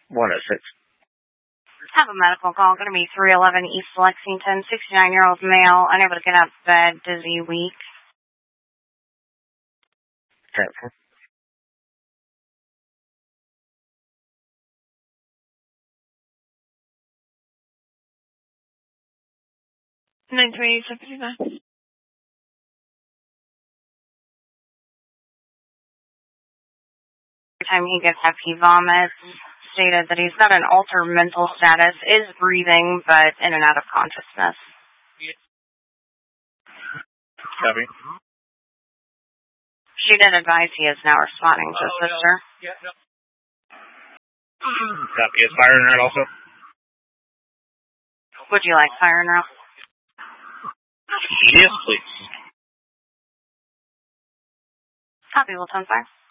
106. Have a medical call. Going to be 311 East Lexington. 69-year-old male. Unable to get out of bed. Dizzy, weak. Okay. 928-75. Every time he gets up, he vomits. Stated that he's got an altered mental status, is breathing, but in and out of consciousness. Copy. She did advise he is now responding to his sister. Copy. Is fire in that also? Would you like fire now? Yes, please. Copy, we'll 10-5.